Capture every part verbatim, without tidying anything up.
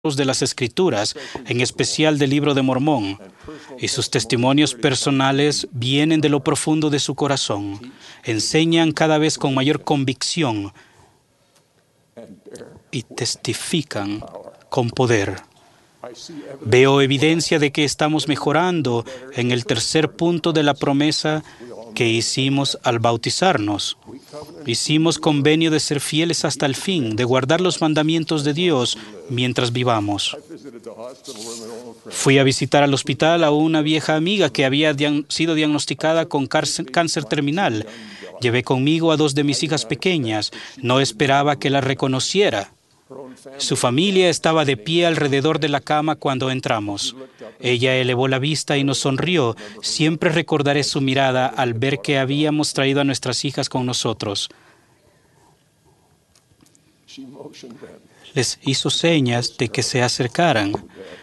de las Escrituras, en especial del Libro de Mormón, y sus testimonios personales vienen de lo profundo de su corazón. Enseñan cada vez con mayor convicción y testifican con poder. Veo evidencia de que estamos mejorando en el tercer punto de la promesa que hicimos al bautizarnos. Hicimos convenio de ser fieles hasta el fin, de guardar los mandamientos de Dios mientras vivamos. Fui a visitar al hospital a una vieja amiga que había dian- sido diagnosticada con cáncer, cáncer terminal. Llevé conmigo a dos de mis hijas pequeñas. No esperaba que las reconociera. Su familia estaba de pie alrededor de la cama cuando entramos. Ella elevó la vista y nos sonrió. Siempre recordaré su mirada al ver que habíamos traído a nuestras hijas con nosotros. Les hizo señas de que se acercaran.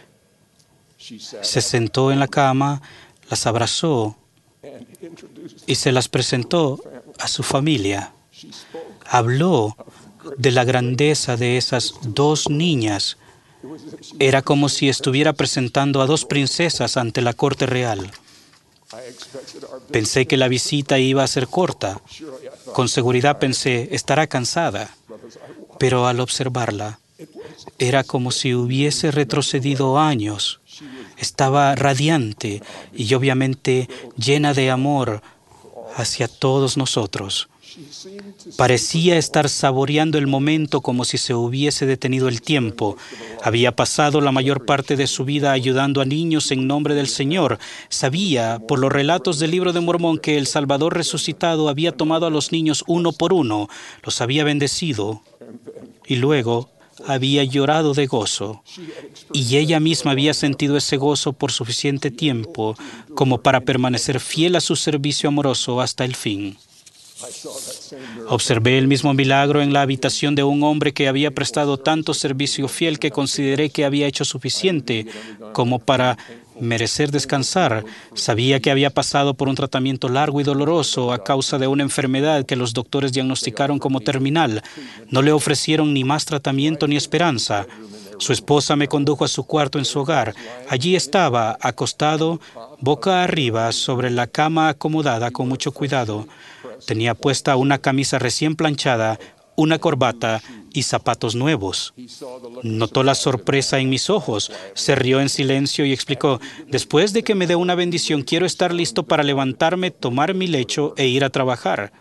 Se sentó en la cama, las abrazó y se las presentó a su familia. Habló de la grandeza de esas dos niñas. Era como si estuviera presentando a dos princesas ante la corte real. Pensé que la visita iba a ser corta. Con seguridad pensé, estará cansada. Pero al observarla, era como si hubiese retrocedido años. Estaba radiante y obviamente llena de amor hacia todos nosotros. Parecía estar saboreando el momento como si se hubiese detenido el tiempo. Había pasado la mayor parte de su vida ayudando a niños en nombre del Señor. Sabía, por los relatos del Libro de Mormón, que el Salvador resucitado había tomado a los niños uno por uno, los había bendecido y luego había llorado de gozo. Y ella misma había sentido ese gozo por suficiente tiempo como para permanecer fiel a su servicio amoroso hasta el fin. Observé el mismo milagro en la habitación de un hombre que había prestado tanto servicio fiel que consideré que había hecho suficiente como para merecer descansar. Sabía que había pasado por un tratamiento largo y doloroso a causa de una enfermedad que los doctores diagnosticaron como terminal. No le ofrecieron ni más tratamiento ni esperanza. Su esposa me condujo a su cuarto en su hogar. Allí estaba, acostado, boca arriba, sobre la cama acomodada con mucho cuidado. Tenía puesta una camisa recién planchada, una corbata y zapatos nuevos. Notó la sorpresa en mis ojos, se rió en silencio y explicó, después de que me dé una bendición, quiero estar listo para levantarme, tomar mi lecho e ir a trabajar.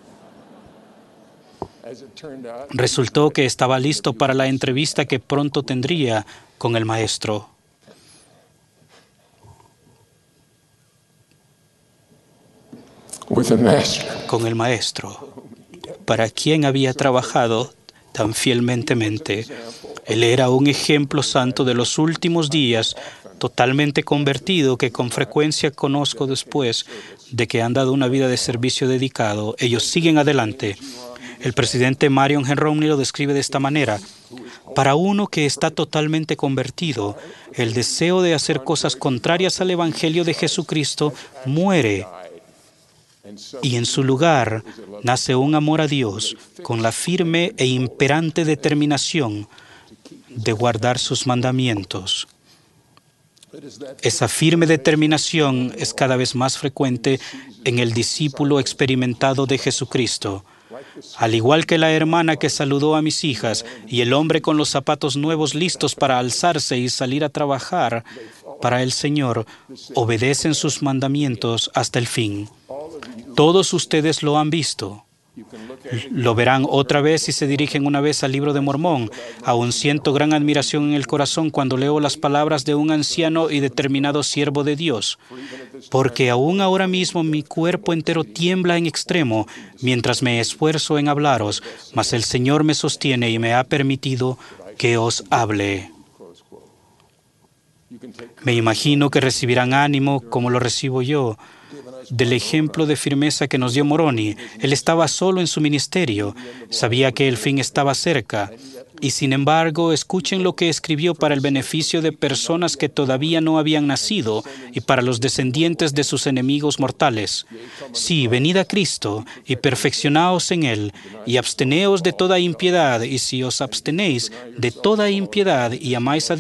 Resultó que estaba listo para la entrevista que pronto tendría con el maestro. Con el maestro, para quien había trabajado tan fielmente. Él era un ejemplo santo de los últimos días, totalmente convertido, que con frecuencia conozco después de que han dado una vida de servicio dedicado. Ellos siguen adelante. El presidente Marion G. Romney lo describe de esta manera. Para uno que está totalmente convertido, el deseo de hacer cosas contrarias al Evangelio de Jesucristo muere. Y en su lugar nace un amor a Dios con la firme e imperante determinación de guardar sus mandamientos. Esa firme determinación es cada vez más frecuente en el discípulo experimentado de Jesucristo. Al igual que la hermana que saludó a mis hijas y el hombre con los zapatos nuevos listos para alzarse y salir a trabajar para el Señor, obedecen sus mandamientos hasta el fin. Todos ustedes lo han visto. Lo verán otra vez si se dirigen una vez al Libro de Mormón. Aún siento gran admiración en el corazón cuando leo las palabras de un anciano y determinado siervo de Dios, porque aún ahora mismo mi cuerpo entero tiembla en extremo mientras me esfuerzo en hablaros, mas el Señor me sostiene y me ha permitido que os hable. Me imagino que recibirán ánimo como lo recibo yo del ejemplo de firmeza que nos dio Moroni. Él estaba solo en su ministerio, sabía que el fin estaba cerca, Y sin embargo, escuchen lo que escribió para el beneficio de personas que todavía no habían nacido y para los descendientes de sus enemigos mortales. Sí, venid a Cristo y perfeccionaos en Él, y absteneos de toda impiedad, y si os abstenéis de toda impiedad y amáis a